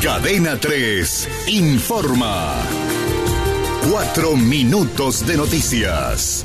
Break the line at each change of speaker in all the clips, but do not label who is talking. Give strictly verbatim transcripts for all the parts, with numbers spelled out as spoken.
Cadena tres informa. Cuatro minutos de noticias.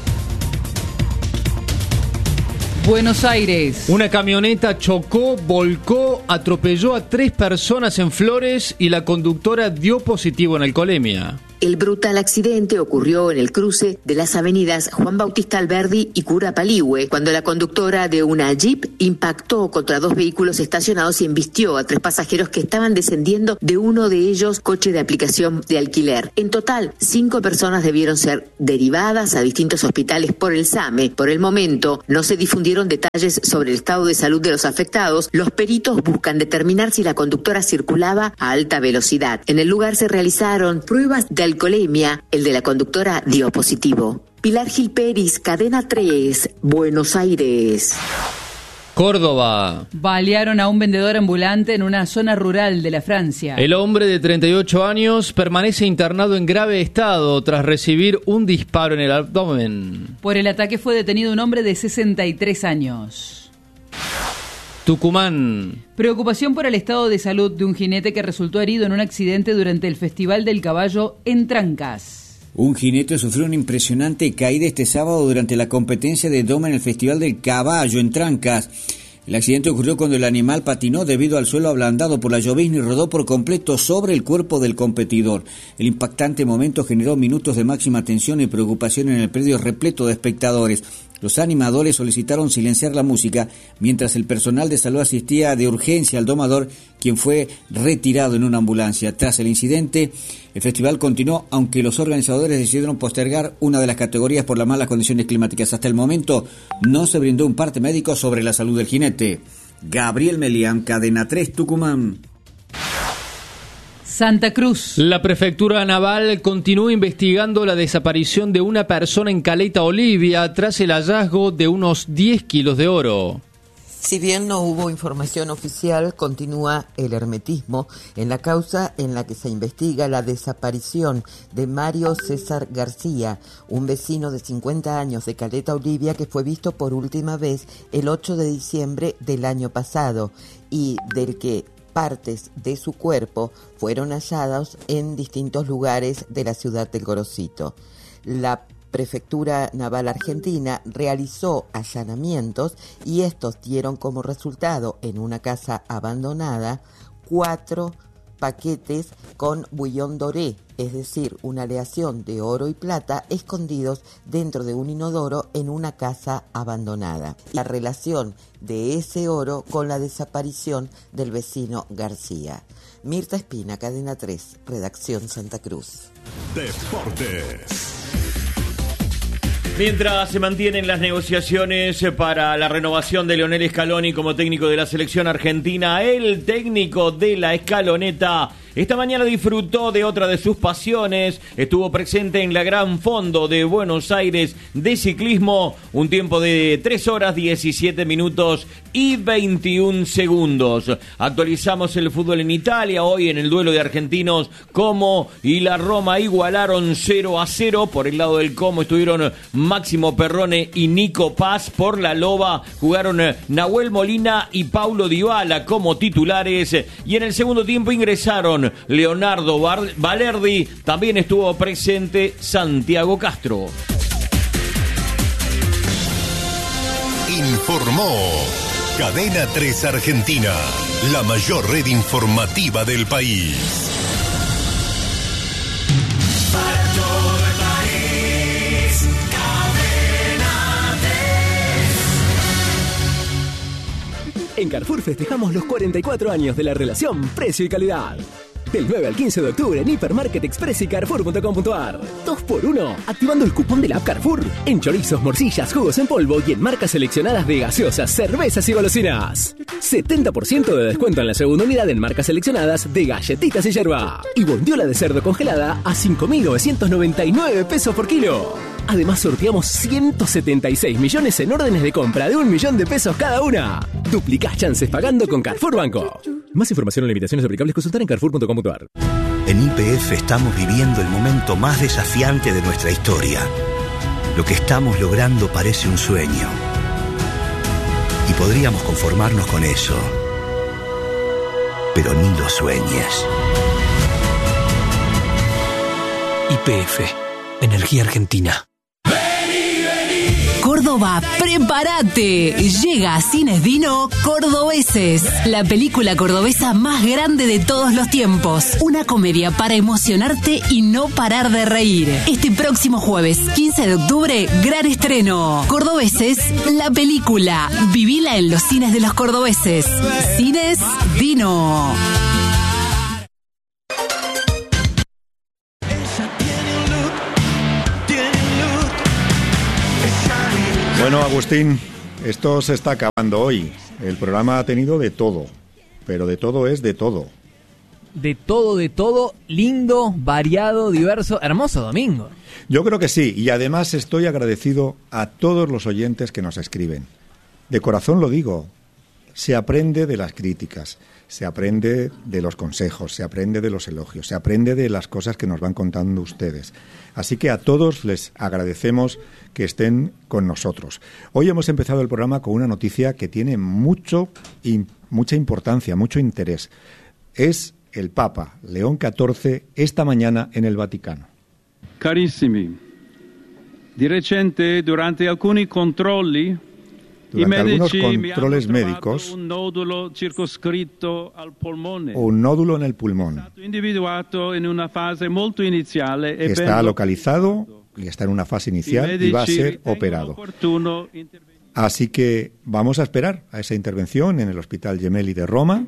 Buenos Aires.
Una camioneta chocó, volcó, atropelló a tres personas en Flores y la conductora dio positivo en alcoholemia.
El brutal accidente ocurrió en el cruce de las avenidas Juan Bautista Alberdi y Cura Paligüe, cuando la conductora de una Jeep impactó contra dos vehículos estacionados y embistió a tres pasajeros que estaban descendiendo de uno de ellos, coche de aplicación de alquiler. En total, cinco personas debieron ser derivadas a distintos hospitales por el SAME. Por el momento, no se difundieron detalles sobre el estado de salud de los afectados. Los peritos buscan determinar si la conductora circulaba a alta velocidad. En el lugar se realizaron pruebas de alcoholemia, el de la conductora dio positivo. Pilar Gil Peris, Cadena tres, Buenos Aires.
Córdoba.
Balearon a un vendedor ambulante en una zona rural de la Francia.
El hombre de treinta y ocho años permanece internado en grave estado tras recibir un disparo en el abdomen.
Por el ataque fue detenido un hombre de sesenta y tres años.
Tucumán.
Preocupación por el estado de salud de un jinete que resultó herido en un accidente durante el Festival del Caballo en Trancas.
Un jinete sufrió una impresionante caída este sábado durante la competencia de doma en el Festival del Caballo en Trancas. El accidente ocurrió cuando el animal patinó debido al suelo ablandado por la llovizna y rodó por completo sobre el cuerpo del competidor. El impactante momento generó minutos de máxima tensión y preocupación en el predio repleto de espectadores. Los animadores solicitaron silenciar la música, mientras el personal de salud asistía de urgencia al domador, quien fue retirado en una ambulancia. Tras el incidente, el festival continuó, aunque los organizadores decidieron postergar una de las categorías por las malas condiciones climáticas. Hasta el momento, no se brindó un parte médico sobre la salud del jinete. Gabriel Melián, Cadena tres, Tucumán.
Santa Cruz.
La prefectura naval continúa investigando la desaparición de una persona en Caleta Olivia tras el hallazgo de unos diez kilos de oro.
Si bien no hubo información oficial, continúa el hermetismo en la causa en la que se investiga la desaparición de Mario César García, un vecino de cincuenta años de Caleta Olivia que fue visto por última vez el ocho de diciembre del año pasado y del que partes de su cuerpo fueron hallados en distintos lugares de la ciudad del Gorosito. La Prefectura Naval Argentina realizó allanamientos y estos dieron como resultado en una casa abandonada cuatro paquetes con bullón doré, es decir, una aleación de oro y plata escondidos dentro de un inodoro en una casa abandonada. La relación de ese oro con la desaparición del vecino García. Mirta Espina, Cadena tres, Redacción Santa Cruz.
Deportes.
Mientras se mantienen las negociaciones para la renovación de Lionel Scaloni como técnico de la selección argentina, el técnico de la Escaloneta esta mañana disfrutó de otra de sus pasiones, estuvo presente en la Gran Fondo de Buenos Aires de ciclismo, un tiempo de tres horas diecisiete minutos y veintiún segundos. Actualizamos el fútbol en Italia, hoy en el duelo de argentinos, Como y la Roma igualaron cero a cero, por el lado del Como estuvieron Máximo Perrone y Nico Paz, por la Loba jugaron Nahuel Molina y Paulo Dybala como titulares, y en el segundo tiempo ingresaron Leonardo Valerdi, también estuvo presente Santiago Castro.
Informó Cadena tres Argentina, la mayor red informativa del país.
Para todo el país, Cadena tres.
En Carrefour festejamos los cuarenta y cuatro años de la relación precio y calidad. Del nueve al quince de octubre en Hipermarket Express y Carrefour punto com punto a r. dos por uno, activando el cupón de la app Carrefour. En chorizos, morcillas, jugos en polvo y en marcas seleccionadas de gaseosas, cervezas y golosinas. setenta por ciento de descuento en la segunda unidad en marcas seleccionadas de galletitas y yerba. Y bondiola de cerdo congelada a cinco mil novecientos noventa y nueve pesos por kilo. Además sorteamos ciento setenta y seis millones en órdenes de compra de un millón de pesos cada una. Duplicás chances pagando con Carrefour Banco. Más información o limitaciones aplicables consultar en Carrefour punto com punto a r.
En Y P F estamos viviendo el momento más desafiante de nuestra historia. Lo que estamos logrando parece un sueño. Y podríamos conformarnos con eso. Pero ni lo sueñes.
P F, Energía Argentina.
Córdoba, prepárate. Llega a Cines Dino Cordobeses, la película cordobesa más grande de todos los tiempos. Una comedia para emocionarte y no parar de reír. Este próximo jueves, quince de octubre, gran estreno. Cordobeses, la película. Vivila en los cines de los cordobeses. Cines Dino.
Bueno, Agustín, esto se está acabando hoy. El programa ha tenido de todo, pero de todo es de todo.
De todo, de todo, lindo, variado, diverso, hermoso domingo.
Yo creo que sí, y además estoy agradecido a todos los oyentes que nos escriben. De corazón lo digo, se aprende de las críticas, se aprende de los consejos, se aprende de los elogios, se aprende de las cosas que nos van contando ustedes. Así que a todos les agradecemos que estén con nosotros. Hoy hemos empezado el programa con una noticia que tiene mucho, y mucha importancia, mucho interés. Es el Papa León catorce esta mañana en el Vaticano.
Carissimi, di recente durante alcuni controlli
Durante algunos controles médicos,
un nódulo circoscritto al polmone,
un nódulo en el pulmón,
individuato en una fase molto iniziale
que está localizado y está en una fase inicial y va a ser operado. Así que vamos a esperar a esa intervención en el Hospital Gemelli de Roma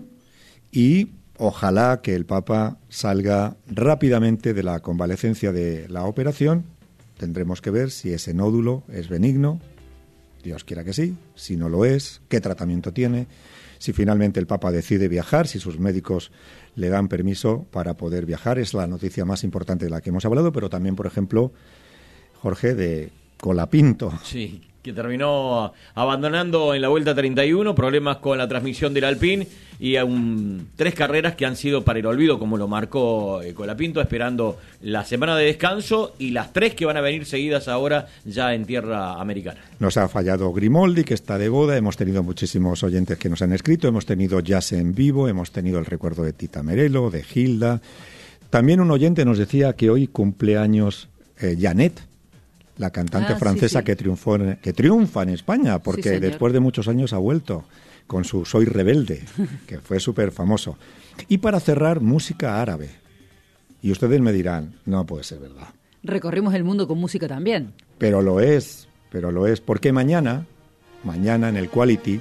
y ojalá que el Papa salga rápidamente de la convalecencia de la operación. Tendremos que ver si ese nódulo es benigno. Dios quiera que sí, si no lo es, qué tratamiento tiene, si finalmente el Papa decide viajar, si sus médicos le dan permiso para poder viajar. Es la noticia más importante de la que hemos hablado, pero también, por ejemplo, Jorge, de Colapinto.
Sí, que terminó abandonando en la Vuelta treinta y uno, problemas con la transmisión del Alpine y un, tres carreras que han sido para el olvido, como lo marcó eh, Colapinto, esperando la semana de descanso y las tres que van a venir seguidas ahora ya en tierra americana.
Nos ha fallado Grimoldi, que está de boda, hemos tenido muchísimos oyentes que nos han escrito, hemos tenido jazz en vivo, hemos tenido el recuerdo de Tita Merelo, de Gilda. También un oyente nos decía que hoy cumple años eh, Janet, la cantante ah, francesa sí, sí. Que, triunfó en, que triunfa en España, porque sí, después de muchos años ha vuelto con su Soy Rebelde, que fue súper famoso. Y para cerrar, música árabe. Y ustedes me dirán, no puede ser verdad.
Recorrimos el mundo con música también.
Pero lo es, pero lo es, porque mañana, mañana en el Quality,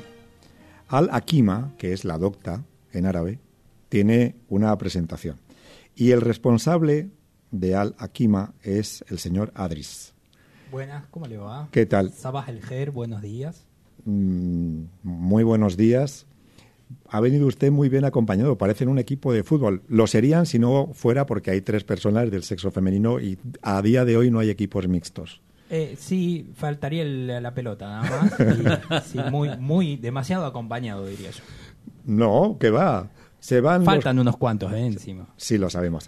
Al-Hakima, que es la docta en árabe, tiene una presentación. Y el responsable de Al-Hakima es el señor Adris.
Buenas, ¿cómo le va?
¿Qué tal?
Sabah el Khair, buenos días.
Mm, muy buenos días. Ha venido usted muy bien acompañado, parecen un equipo de fútbol. Lo serían si no fuera porque hay tres personas del sexo femenino y a día de hoy no hay equipos mixtos.
Eh, sí, faltaría el, la pelota nada más. Y, sí, muy, muy, demasiado acompañado, diría yo.
No, que va. Se van
Faltan
los...
unos cuantos, eh, encima.
Sí, lo sabemos.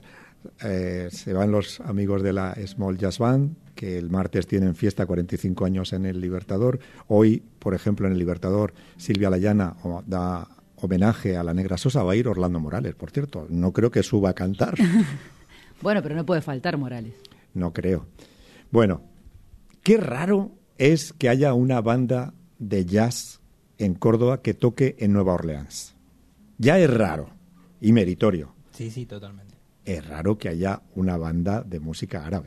Eh, se van los amigos de la Small Jazz Band, que el martes tienen fiesta, cuarenta y cinco años en el Libertador. Hoy, por ejemplo, en el Libertador, Silvia Layana da homenaje a la Negra Sosa. Va a ir Orlando Morales, por cierto. No creo que suba a cantar.
Bueno, pero no puede faltar Morales.
No creo. Bueno, qué raro es que haya una banda de jazz en Córdoba que toque en Nueva Orleans. Ya es raro y meritorio.
Sí, sí, totalmente.
Es raro que haya una banda de música árabe.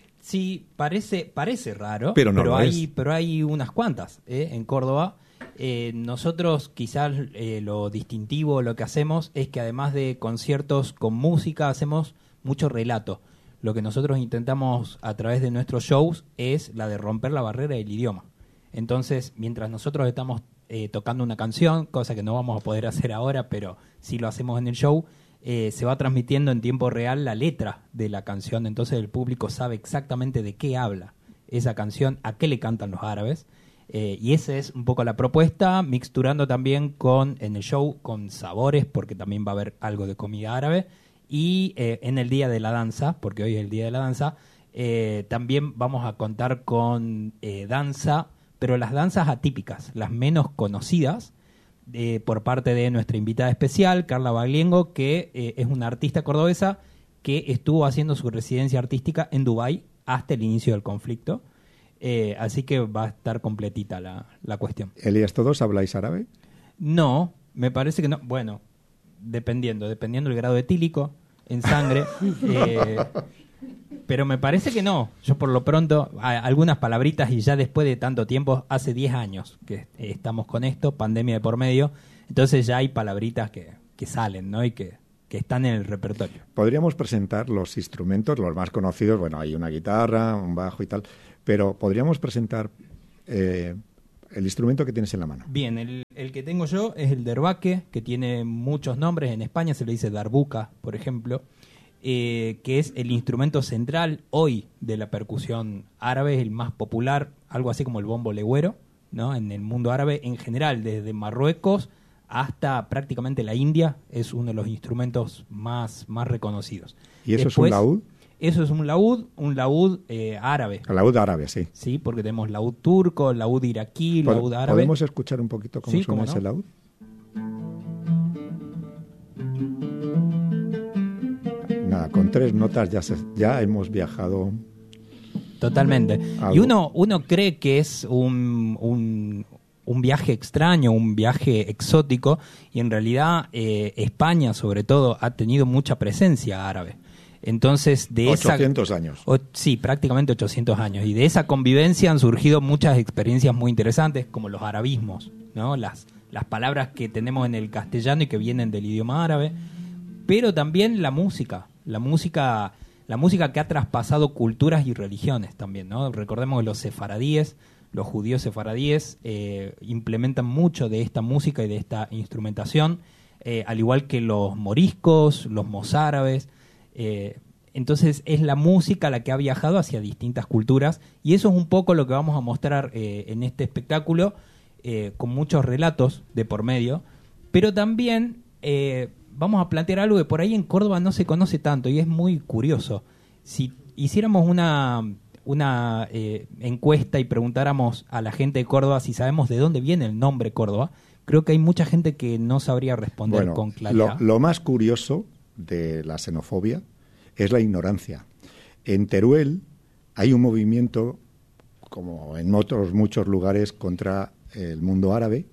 Sí, parece parece raro,
pero, no
pero hay
es.
pero hay unas cuantas ¿eh? en Córdoba. Eh, nosotros quizás eh, lo distintivo, lo que hacemos es que además de conciertos con música, hacemos mucho relato. Lo que nosotros intentamos a través de nuestros shows es la de romper la barrera del idioma. Entonces, mientras nosotros estamos eh, tocando una canción, cosa que no vamos a poder hacer ahora, pero sí lo hacemos en el show, Eh, se va transmitiendo en tiempo real la letra de la canción, entonces el público sabe exactamente de qué habla esa canción, a qué le cantan los árabes, eh, y esa es un poco la propuesta, mixturando también con en el show con sabores, porque también va a haber algo de comida árabe, y eh, en el Día de la Danza, porque hoy es el Día de la Danza, eh, también vamos a contar con eh, danza, pero las danzas atípicas, las menos conocidas, Eh, por parte de nuestra invitada especial, Carla Bagliengo, que eh, es una artista cordobesa que estuvo haciendo su residencia artística en Dubái hasta el inicio del conflicto. Eh, así que va a estar completita la, la cuestión.
Elías, ¿todos habláis árabe?
No, me parece que no. Bueno, dependiendo, dependiendo del grado etílico en sangre. eh, pero me parece que no. Yo por lo pronto, a, algunas palabritas y ya después de tanto tiempo, hace diez años que estamos con esto, pandemia de por medio, entonces ya hay palabritas que, que salen, ¿no? Y que, que están en el repertorio.
Podríamos presentar los instrumentos, los más conocidos. Bueno, hay una guitarra, un bajo y tal, pero podríamos presentar eh, el instrumento que tienes en la mano.
Bien, el, el que tengo yo es el derbaque, que tiene muchos nombres. En España se le dice darbuka, por ejemplo, eh, que es el instrumento central hoy de la percusión árabe, es el más popular, algo así como el bombo legüero, ¿no? En el mundo árabe en general, desde Marruecos hasta prácticamente la India, es uno de los instrumentos más, más reconocidos.
¿Y eso
Después,
es un laúd?
Eso es un laúd, un laúd eh, árabe.
El laúd árabe, sí.
Sí, porque tenemos laúd turco, laúd iraquí, laúd árabe.
¿Podemos escuchar un poquito cómo
sí,
suena
cómo no.
ese laúd? Nada, con tres notas ya, se, ya hemos viajado.
Totalmente.
Algo.
Y uno, uno cree que es un, un, un viaje extraño, un viaje exótico, y en realidad eh, España, sobre todo, ha tenido mucha presencia árabe. Entonces, de
ochocientos
esa,
años.
O, sí, prácticamente ochocientos años. Y de esa convivencia han surgido muchas experiencias muy interesantes, como los arabismos, ¿no? Las, las palabras que tenemos en el castellano y que vienen del idioma árabe, pero también la música, la música, la música que ha traspasado culturas y religiones también, ¿no? Recordemos que los sefaradíes, los judíos sefaradíes, eh, implementan mucho de esta música y de esta instrumentación, eh, al igual que los moriscos, los mozárabes. Eh, entonces es la música la que ha viajado hacia distintas culturas, y eso es un poco lo que vamos a mostrar eh, en este espectáculo, eh, con muchos relatos de por medio, pero también eh, vamos a plantear algo que por ahí en Córdoba no se conoce tanto y es muy curioso. Si hiciéramos una, una eh, encuesta y preguntáramos a la gente de Córdoba si sabemos de dónde viene el nombre Córdoba, creo que hay mucha gente que no sabría responder
Bueno,
con claridad.
Lo, lo más curioso de la xenofobia es la ignorancia. En Teruel hay un movimiento, como en otros muchos lugares, contra el mundo árabe,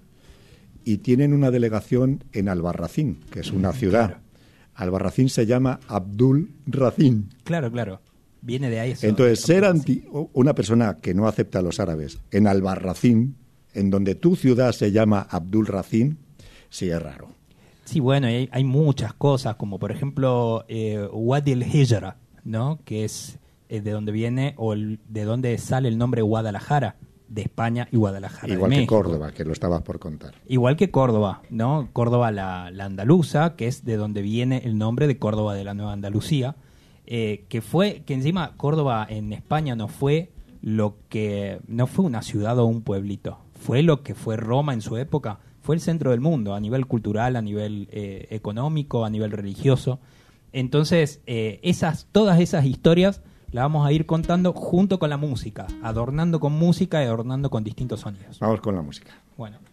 y tienen una delegación en Albarracín, que es una ciudad. Claro. Albarracín se llama Abdul Racín.
Claro, claro. Viene de ahí. Eso,
Entonces,
eso
ser anti, una persona que no acepta a los árabes en Albarracín, en donde tu ciudad se llama Abdul Racín, sí es raro.
Sí, bueno, hay, hay muchas cosas, como por ejemplo eh, Wadi el-Hijra, ¿no? Que es eh, de donde viene, o el, de donde sale el nombre Guadalajara, de España, y Guadalajara
Igual
de
que
México.
Córdoba, que lo estabas por contar.
Igual que Córdoba, ¿no? Córdoba la, la andaluza, que es de donde viene el nombre de Córdoba de la Nueva Andalucía, eh, que fue, que encima Córdoba en España no fue lo que, no fue una ciudad o un pueblito, fue lo que fue Roma en su época. Fue el centro del mundo, a nivel cultural, a nivel eh, económico, a nivel religioso. Entonces, eh, esas, todas esas historias las vamos a ir contando junto con la música, adornando con música y adornando con distintos sonidos.
Vamos con la música.
Bueno.